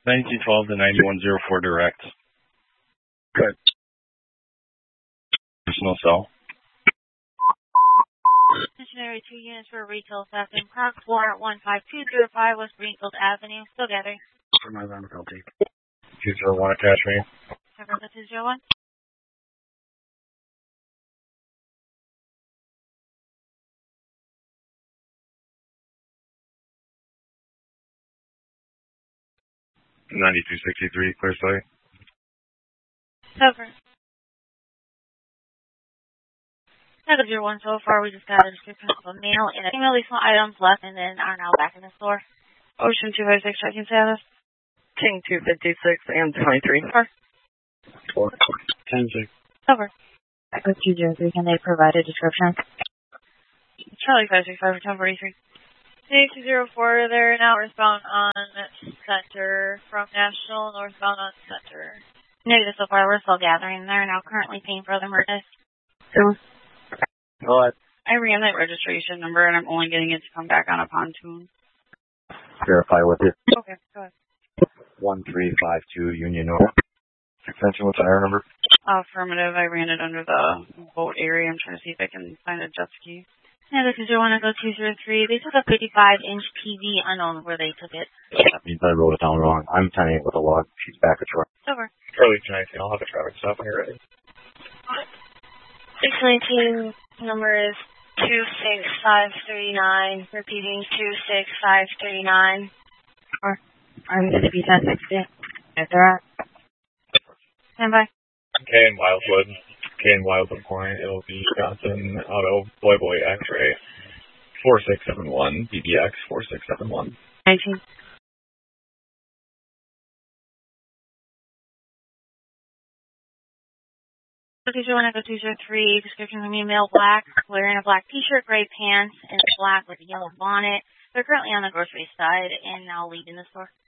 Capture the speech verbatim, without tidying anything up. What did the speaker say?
ninety-two twelve to ninety-one oh four direct. Good. Personal cell. Missionary two units for retail theft in Croc four one five two zero five West Greenfield Avenue. Still gathering. For my alarm L T. two zero one attach me. Cover the two zero one. ninety-two sixty-three, clear site. Cover. Negative zero one so far. We just got a description of a male and a female. These small items left and then are now back in the store. Ocean two five six checking status. King two fifty-six and twenty-three. Cover. Four. Ten six. Cover. Echo two zero three, can they provide a description? Charlie five six five for ten forty-three. C two zero four, they're now northbound on Center from National, northbound on Center. Negative so far, we're still gathering. They're now currently paying for other murders. So, Go ahead. I ran that registration number and I'm only getting it to come back on a pontoon. Verify with it. Okay, go ahead. one three five two Union North. Extension, what's the I R number? Affirmative, I ran it under the boat area. I'm trying to see if I can find a jet ski. Yeah, this is zero one Echo two zero three. They took a fifty-five inch T V, unknown where they took it. That means I wrote it down wrong. I'm ten eight with a log. She's back at shore. Over. Charlie two nineteen, I'll have a traffic stop when you're ready. six nineteen, number is two six five three nine, repeating two six five three nine. Or, I'm going to be ten sixty. If they're at. Stand by. K in Wildwood. K in Wildwood Point. It'll be Johnson Auto Boy Boy X-Ray four six seven one, B B X four six seven one. nineteen. two zero one Echo two zero three, description of me, male black, wearing a black t-shirt, gray pants, and black with a yellow bonnet. They're currently on the grocery side and now leaving the store.